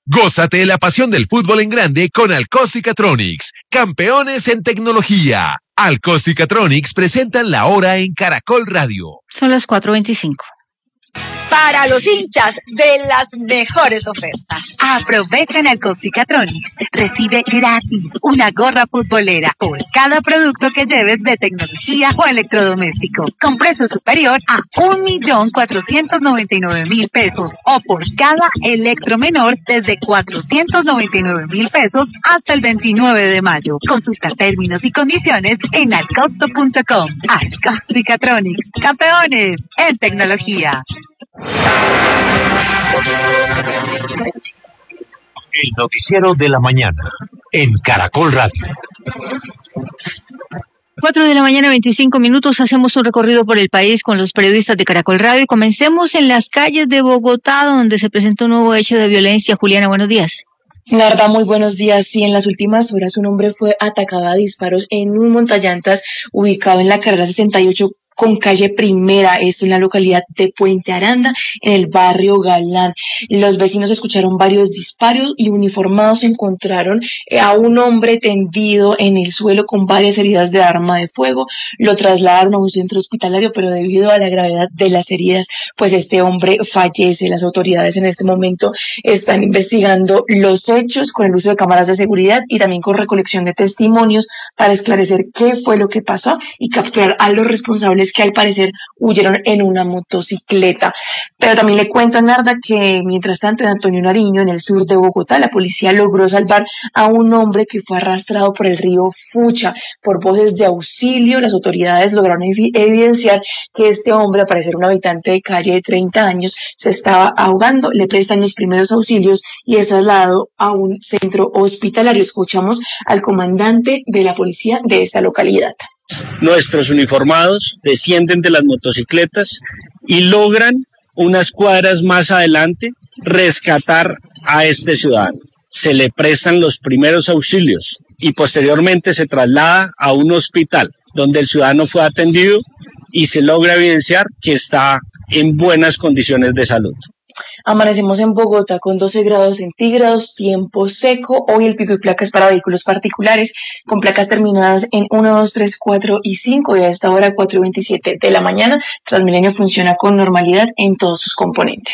Gózate la pasión del fútbol en grande con Alcos y Catronics, campeones en tecnología. Alcos y Catronics presentan la hora en Caracol Radio. Son las 4:25. Para los hinchas de las mejores ofertas. Aprovecha en Alcos y Catronics. Recibe gratis una gorra futbolera por cada producto que lleves de tecnología o electrodoméstico, con precio superior a 1.499.000 pesos, o por cada electro menor desde 499.000 pesos hasta el 29 de mayo. Consulta términos y condiciones en alcosto.com. Alcos y Catronics, campeones en tecnología. El noticiero de la mañana en Caracol Radio. 4:25 a.m. Hacemos un recorrido por el país con los periodistas de Caracol Radio y comencemos en las calles de Bogotá, donde se presentó un nuevo hecho de violencia. Juliana, buenos días. Narda, muy buenos días. Sí, en las últimas horas un hombre fue atacado a disparos en un montallantas ubicado en la carrera 68 con calle Primera, esto en la localidad de Puente Aranda, en el barrio Galán. Los vecinos escucharon varios disparos y uniformados encontraron a un hombre tendido en el suelo con varias heridas de arma de fuego. Lo trasladaron a un centro hospitalario, pero debido a la gravedad de las heridas, pues este hombre fallece. Las autoridades en este momento están investigando los hechos con el uso de cámaras de seguridad y también con recolección de testimonios para esclarecer qué fue lo que pasó y capturar a los responsables que al parecer huyeron en una motocicleta. Pero también le cuento a Narda que mientras tanto en Antonio Nariño, en el sur de Bogotá, la policía logró salvar a un hombre que fue arrastrado por el río Fucha. Por voces de auxilio, las autoridades lograron evidenciar que este hombre, al parecer un habitante de calle de 30 años, se estaba ahogando. Le prestan los primeros auxilios y es trasladado a un centro hospitalario. Escuchamos al comandante de la policía de esta localidad. Nuestros uniformados descienden de las motocicletas y logran unas cuadras más adelante rescatar a este ciudadano. Se le prestan los primeros auxilios y posteriormente se traslada a un hospital donde el ciudadano fue atendido y se logra evidenciar que está en buenas condiciones de salud. Amanecemos en Bogotá con 12 grados centígrados, tiempo seco. Hoy el pico y placa es para vehículos particulares con placas terminadas en 1, 2, 3, 4 y 5 y a esta hora 4:27 de la mañana. Transmilenio funciona con normalidad en todos sus componentes.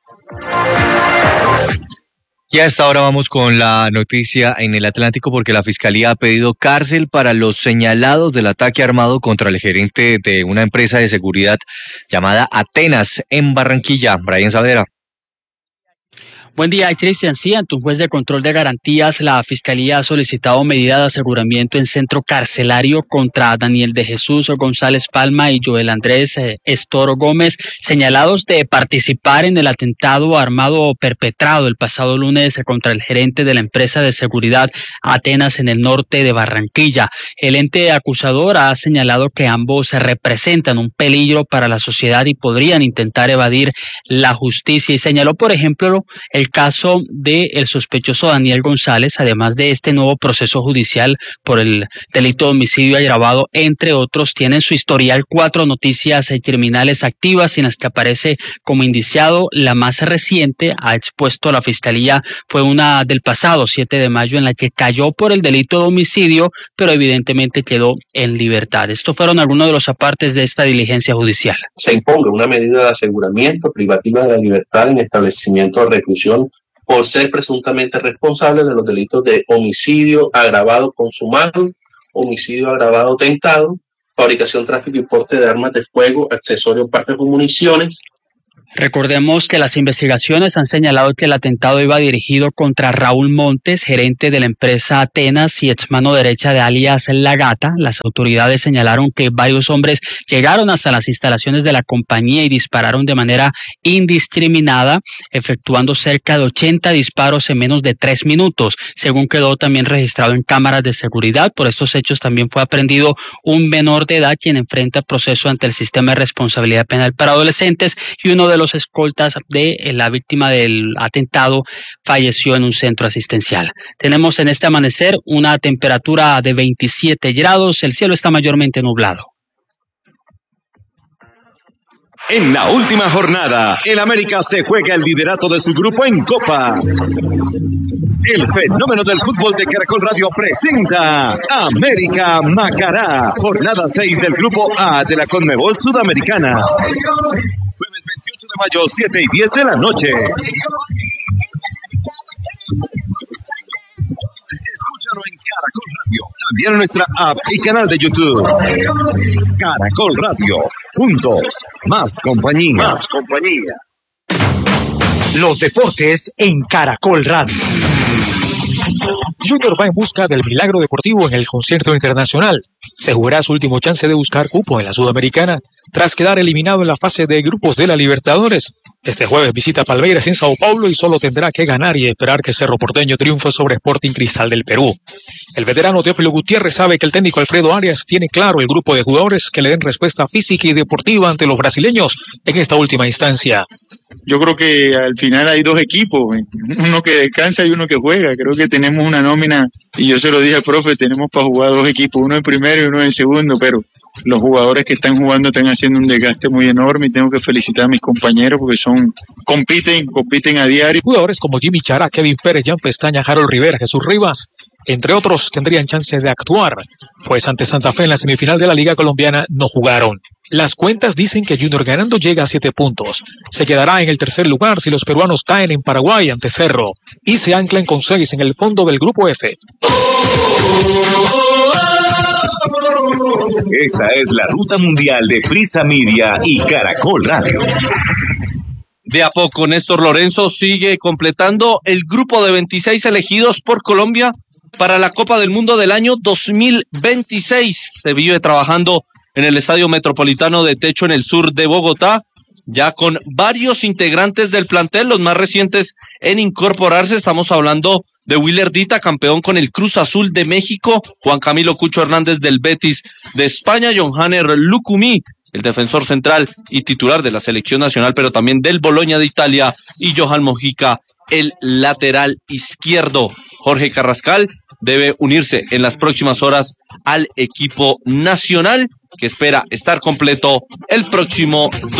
Y a esta hora vamos con la noticia en el Atlántico porque la Fiscalía ha pedido cárcel para los señalados del ataque armado contra el gerente de una empresa de seguridad llamada Atenas en Barranquilla. Brian Saavedra. Buen día, Cristian. Sí, ante un juez de control de garantías, la Fiscalía ha solicitado medida de aseguramiento en centro carcelario contra Daniel de Jesús González Palma y Joel Andrés Estoro Gómez, señalados de participar en el atentado armado perpetrado el pasado lunes contra el gerente de la empresa de seguridad Atenas en el norte de Barranquilla. El ente acusador ha señalado que ambos representan un peligro para la sociedad y podrían intentar evadir la justicia y señaló, por ejemplo, el caso del sospechoso Daniel González, además de este nuevo proceso judicial por el delito de homicidio agravado, entre otros, tiene en su historial 4 noticias criminales activas en las que aparece como indiciado. La más reciente, ha expuesto la Fiscalía, fue una del pasado 7 de mayo en la que cayó por el delito de homicidio, pero evidentemente quedó en libertad. Estos fueron algunos de los apartes de esta diligencia judicial. Se imponga una medida de aseguramiento privativa de la libertad en establecimiento de reclusión por ser presuntamente responsable de los delitos de homicidio agravado consumado, homicidio agravado tentado, fabricación, tráfico y porte de armas de fuego, accesorios, partes o municiones. Recordemos que las investigaciones han señalado que el atentado iba dirigido contra Raúl Montes, gerente de la empresa Atenas y ex mano derecha de alias La Gata. Las autoridades señalaron que varios hombres llegaron hasta las instalaciones de la compañía y dispararon de manera indiscriminada, efectuando cerca de 80 disparos en menos de 3 minutos, según quedó también registrado en cámaras de seguridad. Por estos hechos también fue aprendido un menor de edad quien enfrenta proceso ante el sistema de responsabilidad penal para adolescentes, y uno de los escoltas de la víctima del atentado falleció en un centro asistencial. Tenemos en este amanecer una temperatura de 27 grados, el cielo está mayormente nublado. En la última jornada, el América se juega el liderato de su grupo en Copa. El fenómeno del fútbol de Caracol Radio presenta América Macará, jornada 6 del grupo A de la Conmebol Sudamericana. Jueves 28 de mayo, 7 y 10 de la noche. Escúchalo en Caracol Radio, también en nuestra app y canal de YouTube. Caracol Radio, juntos, más compañía. Más compañía. Los deportes en Caracol Radio. Junior va en busca del milagro deportivo en el concierto internacional. Se jugará su último chance de buscar cupo en la Sudamericana tras quedar eliminado en la fase de grupos de la Libertadores. Este jueves visita Palmeiras en Sao Paulo y solo tendrá que ganar y esperar que Cerro Porteño triunfe sobre Sporting Cristal del Perú. El veterano Teófilo Gutiérrez sabe que el técnico Alfredo Arias tiene claro el grupo de jugadores que le den respuesta física y deportiva ante los brasileños en esta última instancia. Yo creo que al final hay dos equipos, uno que descansa y uno que juega. Creo que tenemos una nómina, y yo se lo dije al profe, tenemos para jugar dos equipos, uno en primero y uno en segundo, pero los jugadores que están jugando están haciendo un desgaste muy enorme y tengo que felicitar a mis compañeros porque compiten a diario. Jugadores como Jimmy Chará, Kevin Pérez, Jan Pestaña, Harold Rivera, Jesús Rivas, entre otros, tendrían chance de actuar, pues ante Santa Fe en la semifinal de la Liga Colombiana no jugaron. Las cuentas dicen que Junior ganando llega a 7 puntos. Se quedará en el tercer lugar si los peruanos caen en Paraguay ante Cerro y se anclan con 6 en el fondo del grupo F. Esta es la ruta mundial de Prisa Media y Caracol Radio. De a poco, Néstor Lorenzo sigue completando el grupo de 26 elegidos por Colombia para la Copa del Mundo del año 2026. Se vive trabajando en el Estadio Metropolitano de Techo en el sur de Bogotá, ya con varios integrantes del plantel, los más recientes en incorporarse. Estamos hablando de Willer Dita, campeón con el Cruz Azul de México, Juan Camilo Cucho Hernández del Betis de España, Johanner Lucumí, el defensor central y titular de la selección nacional, pero también del Bologna de Italia, y Johan Mojica, el lateral izquierdo. Jorge Carrascal debe unirse en las próximas horas al equipo nacional, que espera estar completo el próximo